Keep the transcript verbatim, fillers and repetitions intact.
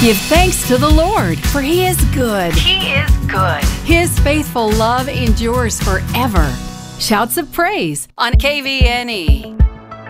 Give thanks to the Lord, for He is good. He is good. His faithful love endures forever. Shouts of praise on K V N E.